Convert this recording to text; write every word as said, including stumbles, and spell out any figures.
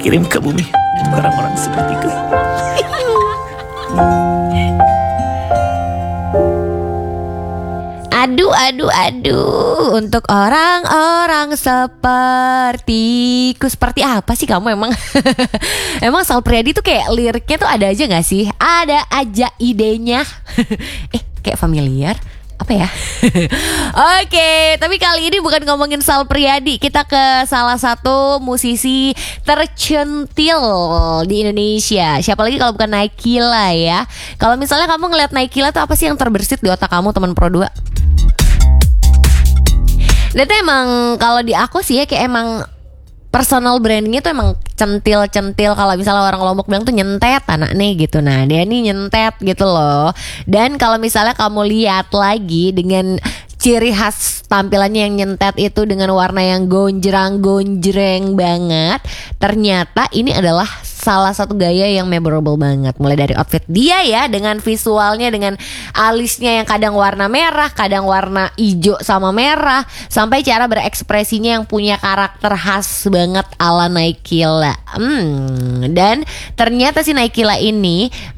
kirim ke bumi untuk orang-orang seperti kamu. Aduh, aduh, aduh. Untuk orang-orang sepertiku. Seperti apa sih kamu emang? Emang Sal Priadi tuh kayak liriknya tuh ada aja gak sih? Ada aja idenya. Eh, kayak familiar. Apa ya? Oke, tapi kali ini bukan ngomongin Sal Priadi. Kita ke salah satu musisi tercentil di Indonesia. Siapa lagi kalau bukan Naikila ya. Kalau misalnya kamu ngeliat Naikila tuh apa sih yang terbersit di otak kamu, teman Pro dua? Dan tuh emang kalau di aku sih ya kayak emang personal brandingnya tuh emang centil-centil. Kalau misalnya orang Lombok bilang tuh nyentet anak nih gitu. Nah dia nih nyentet gitu loh. Dan kalau misalnya kamu lihat lagi dengan ciri khas tampilannya yang nyentet itu dengan warna yang gonjrang-gonjreng banget, ternyata ini adalah salah satu gaya yang memorable banget. Mulai dari outfit dia ya, dengan visualnya, dengan alisnya yang kadang warna merah, kadang warna hijau sama merah, sampai cara berekspresinya yang punya karakter khas banget ala Naikila. Hmm, dan ternyata si Naikila ini